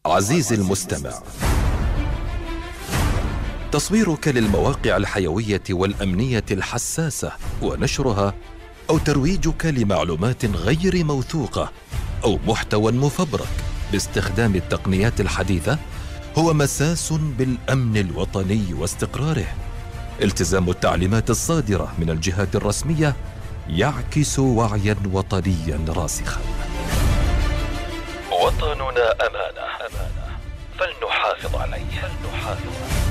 عزيزي المستمع، تصويرك للمواقع الحيوية والأمنية الحساسة ونشرها، أو ترويجك لمعلومات غير موثوقة أو محتوى مفبرك باستخدام التقنيات الحديثة هو مساس بالأمن الوطني واستقراره. التزام التعليمات الصادرة من الجهات الرسمية يعكس وعيا وطنيا راسخا. وطننا أمانة، فلنحافظ عليه.